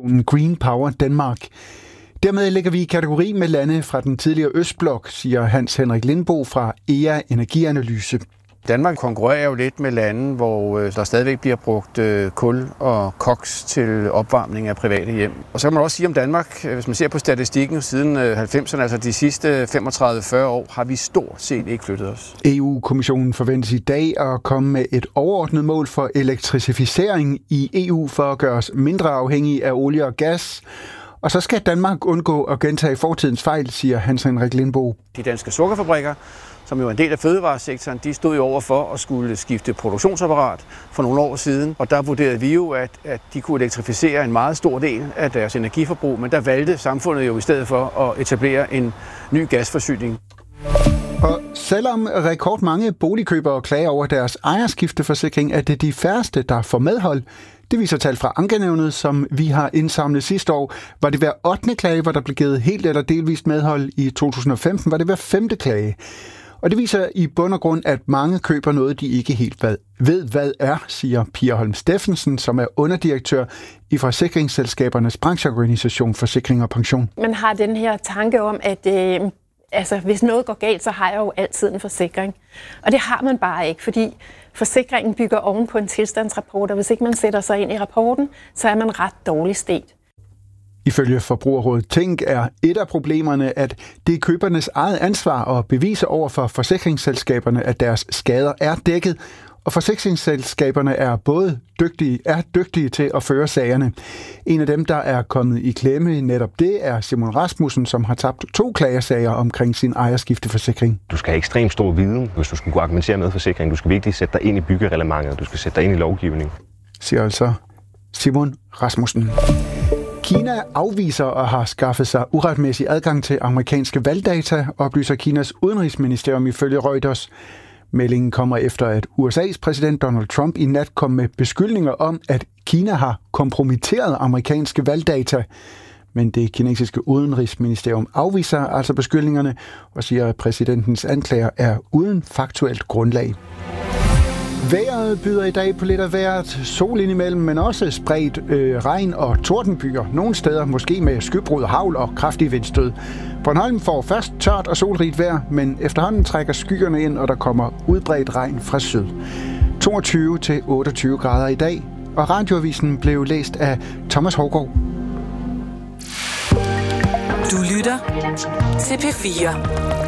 Green Power Danmark. Dermed ligger vi i kategori med lande fra den tidligere Østblok, siger Hans Henrik Lindboe fra EA Energianalyse. Danmark konkurrerer jo lidt med lande, hvor der stadigvæk bliver brugt kul og koks til opvarmning af private hjem. Og så kan man også sige om Danmark, hvis man ser på statistikken siden 90'erne, altså de sidste 35-40 år, har vi stort set ikke flyttet os. EU-kommissionen forventes i dag at komme med et overordnet mål for elektrificering i EU for at gøre os mindre afhængige af olie og gas. Og så skal Danmark undgå at gentage fortidens fejl, siger Hans Henrik Lindboe. De danske sukkerfabrikker, som jo er en del af fødevaresektoren, de stod jo over for at skulle skifte produktionsapparat for nogle år siden. Og der vurderede vi jo, at de kunne elektrificere en meget stor del af deres energiforbrug, men der valgte samfundet jo i stedet for at etablere en ny gasforsyning. Og selvom rekordmange boligkøbere klager over deres ejerskifteforsikring, er det de færreste, der får medhold. Det viser tal fra Ankenævnet, som vi har indsamlet sidste år. Var det hver 8. klage, hvor der blev givet helt eller delvist medhold. I 2015 var det hver 5. klage. Og det viser i bund og grund, at mange køber noget, de ikke helt ved, hvad er, siger Pia Holm Steffensen, som er underdirektør i forsikringsselskabernes brancheorganisation Forsikring og Pension. Man har den her tanke om, at hvis noget går galt, så har jeg jo altid en forsikring. Og det har man bare ikke, fordi forsikringen bygger oven på en tilstandsrapport, og hvis ikke man sætter sig ind i rapporten, så er man ret dårligt stet. Ifølge Forbrugerrådet Tænk er et af problemerne, at det er købernes eget ansvar at bevise over for forsikringsselskaberne, at deres skader er dækket, og forsikringsselskaberne er dygtige til at føre sagerne. En af dem, der er kommet i klemme netop det, er Simon Rasmussen, som har tabt 2 klagesager omkring sin ejerskifteforsikring. Du skal have ekstremt stor viden, hvis du skal kunne argumentere med forsikringen. Du skal virkelig sætte dig ind i byggereglementet, du skal sætte dig ind i lovgivning. Siger altså Simon Rasmussen. Kina afviser og har skaffet sig uretmæssig adgang til amerikanske valgdata, oplyser Kinas udenrigsministerium ifølge Reuters. Meldingen kommer efter, at USA's præsident Donald Trump i nat kom med beskyldninger om, at Kina har kompromitteret amerikanske valgdata. Men det kinesiske udenrigsministerium afviser altså beskyldningerne og siger, at præsidentens anklager er uden faktuelt grundlag. Vejret byder i dag på lidt af hvert. Sol indimellem, men også spredt regn og tordenbyer. Nogle steder måske med skybrud, hagl og kraftig vindstød. Bornholm får først tørt og solrigt vejr, men efterhånden trækker skyggerne ind, og der kommer udbredt regn fra syd. 22-28 grader i dag, og radioavisen blev læst af Thomas Hågaard. Du lytter til P4.